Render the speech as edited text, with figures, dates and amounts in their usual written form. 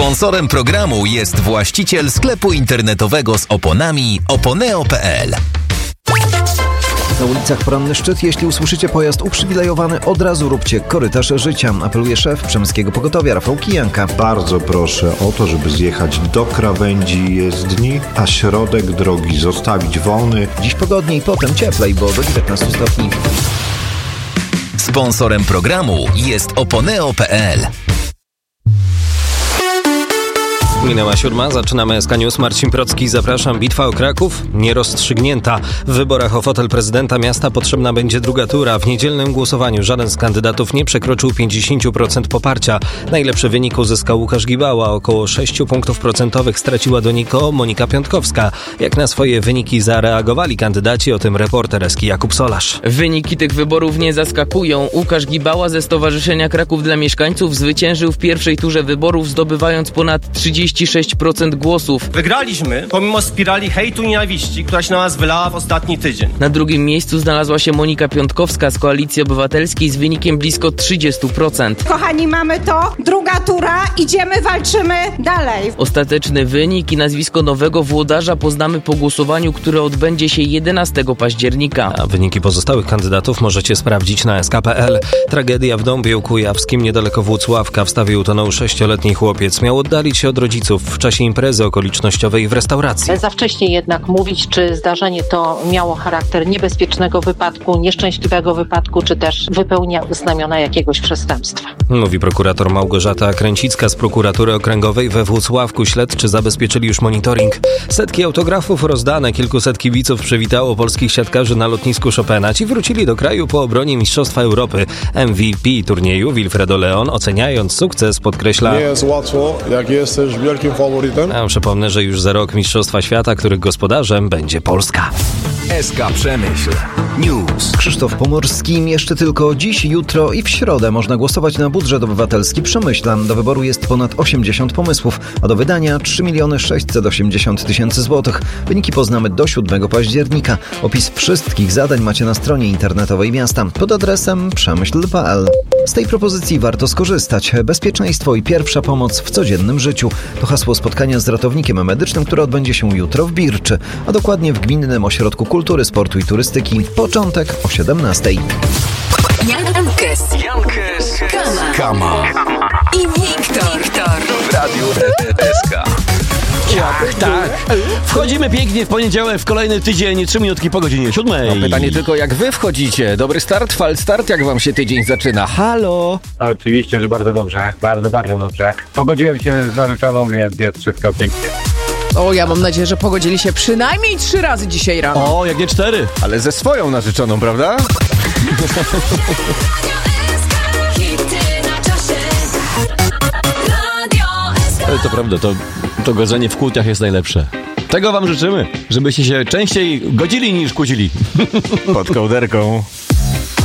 Sponsorem programu jest właściciel sklepu internetowego z oponami oponeo.pl. Na ulicach poranny szczyt. Jeśli usłyszycie pojazd uprzywilejowany, od razu róbcie korytarz życia. Apeluje szef Przemyskiego Pogotowia Rafał Kijanka. Bardzo proszę o to, żeby zjechać do krawędzi jezdni, a środek drogi zostawić wolny. Dziś pogodniej, potem cieplej, bo do 19 stopni. Sponsorem programu jest oponeo.pl. Minęła 7, zaczynamy SK News. Marcin Procki, zapraszam. Bitwa o Kraków nierozstrzygnięta. W wyborach o fotel prezydenta miasta potrzebna będzie druga tura. W niedzielnym głosowaniu żaden z kandydatów nie przekroczył 50% poparcia. Najlepszy wynik uzyskał Łukasz Gibała. Około 6 punktów procentowych straciła do niego Monika Piątkowska. Jak na swoje wyniki zareagowali kandydaci, o tym reporter SK Jakub Solarz. Wyniki tych wyborów nie zaskakują. Łukasz Gibała ze Stowarzyszenia Kraków dla Mieszkańców zwyciężył w pierwszej turze wyborów, zdobywając ponad 36% głosów. Wygraliśmy pomimo spirali hejtu i nienawiści, która się na nas wylała w ostatni tydzień. Na drugim miejscu znalazła się Monika Piątkowska z Koalicji Obywatelskiej z wynikiem blisko 30%. Kochani, mamy to. Druga tura. Idziemy, walczymy dalej. Ostateczny wynik i nazwisko nowego włodarza poznamy po głosowaniu, które odbędzie się 11 października. A wyniki pozostałych kandydatów możecie sprawdzić na sk.pl. Tragedia w Dąbiu Kujawskim niedaleko Włocławka. W stawie utonął 6-letni chłopiec. Miał oddalić się od rodziców w czasie imprezy okolicznościowej w restauracji. Za wcześnie jednak mówić, czy zdarzenie to miało charakter niebezpiecznego wypadku, nieszczęśliwego wypadku, czy też wypełnia znamiona jakiegoś przestępstwa. Mówi prokurator Małgorzata Kręcicka z prokuratury okręgowej we Włocławku. Śledczy zabezpieczyli już monitoring. Setki autografów rozdane, kilkuset kibiców przywitało polskich siatkarzy na lotnisku Chopina. Ci wrócili do kraju po obronie Mistrzostwa Europy. MVP turnieju Wilfredo Leon, oceniając sukces, podkreśla: nie jest łatwo, jak jesteś wielkim faworytem. A przypomnę, że już za rok Mistrzostwa Świata, których gospodarzem będzie Polska. SK Przemyśl News. Krzysztof Pomorski. Jeszcze tylko dziś, jutro i w środę można głosować na budżet obywatelski Przemyśla. Do wyboru jest ponad 80 pomysłów, a do wydania 3 680 000 złotych. Wyniki poznamy do 7 października. Opis wszystkich zadań macie na stronie internetowej miasta pod adresem przemyśl.pl. Z tej propozycji warto skorzystać. Bezpieczeństwo i pierwsza pomoc w codziennym życiu. To hasło spotkania z ratownikiem medycznym, które odbędzie się jutro w Birczy, a dokładnie w Gminnym Ośrodku Kultury, Sportu i Turystyki. Początek o 17:00. Jankes, Kama i Wiktor w Radiu SK. Tak. Wchodzimy pięknie w poniedziałek, w kolejny tydzień, 3 minutki po godzinie 7:00. No, pytanie tylko, jak wy wchodzicie? Dobry start, falstart, jak wam się tydzień zaczyna? Halo? Oczywiście, że bardzo dobrze, bardzo dobrze. Pogodziłem się z narzeczoną, więc jest wszystko pięknie. O, ja mam nadzieję, że pogodzili się przynajmniej 3 razy dzisiaj rano. O, jak nie 4. Ale ze swoją narzeczoną, prawda? Ale to prawda, to godzenie w kłótniach jest najlepsze. Tego wam życzymy, żebyście się częściej godzili niż kłócili. Pod kołderką.